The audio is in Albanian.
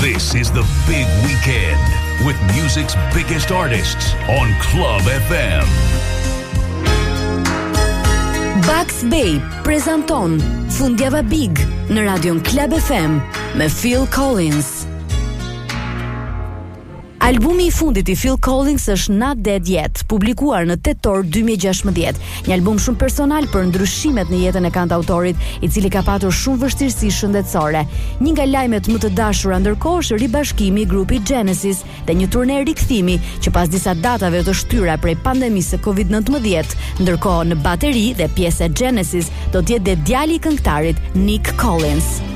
This is the big weekend with music's biggest artists on Club FM. Bugs Bay prezanton Fundjava Big në radion Club FM me Phil Collins. Albumi I fundit I Phil Collins është Not Dead Yet, publikuar në tetor 2016. Një album shumë personal për ndryshimet në jetën e kantautorit, I cili ka patur shumë vështirësi shëndetësore. Një nga lajmet më të dashura ndërkohë është ribashkimi I grupit Genesis dhe një turne rikthimi që pas disa datave të shtyra prej pandemisë së Covid-19, ndërkohë në bateri dhe pjesë e Genesis do të jetë dhe djali I këngëtarit Nick Collins.